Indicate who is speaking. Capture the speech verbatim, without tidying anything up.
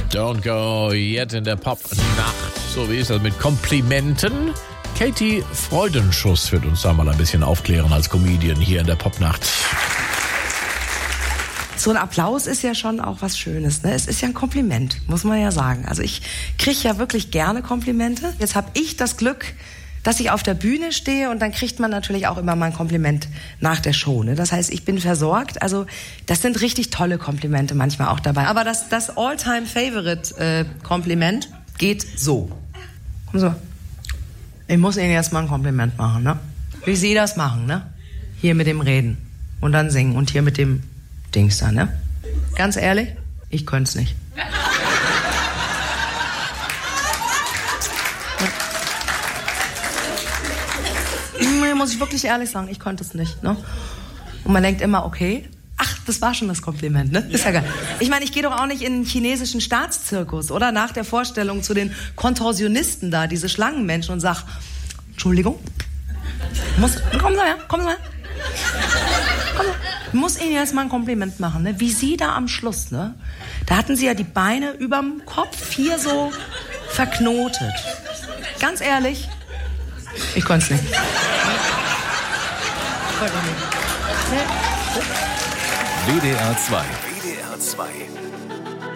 Speaker 1: Don't go yet in der Pop-Nacht. So, wie ist das mit Komplimenten? Katie Freudenschuss wird uns da mal ein bisschen aufklären als Comedian hier in der Pop-Nacht.
Speaker 2: So ein Applaus ist ja schon auch was Schönes, ne? Es ist ja ein Kompliment, muss man ja sagen. Also ich kriege ja wirklich gerne Komplimente. Jetzt habe ich das Glück, dass ich auf der Bühne stehe und dann kriegt man natürlich auch immer mal ein Kompliment nach der Show, ne? Das heißt, ich bin versorgt. Also das sind richtig tolle Komplimente manchmal auch dabei. Aber das, das All-Time-Favorite-Kompliment äh, geht so. Kommen Sie mal. Ich muss Ihnen jetzt mal ein Kompliment machen, ne? Wie Sie das machen, ne? Hier mit dem Reden und dann singen und hier mit dem Dings da, ne? Ganz ehrlich, ich könnte es nicht. Ja. Muss ich wirklich ehrlich sagen, ich könnte es nicht, ne? Und man denkt immer, okay, ach, das war schon das Kompliment, ne? Ist ja geil. Ich meine, ich gehe doch auch nicht in den chinesischen Staatszirkus, oder? Nach der Vorstellung zu den Kontorsionisten da, diese Schlangenmenschen und sag, Entschuldigung, muss, kommen Sie her, kommen Sie her. Ich muss Ihnen jetzt mal ein Kompliment machen, ne? Wie Sie da am Schluss, ne? Da hatten Sie ja die Beine überm Kopf hier so verknotet. Ganz ehrlich, ich konnte es nicht. Ich konnte nicht.
Speaker 3: W D R zwei. W D R zwei.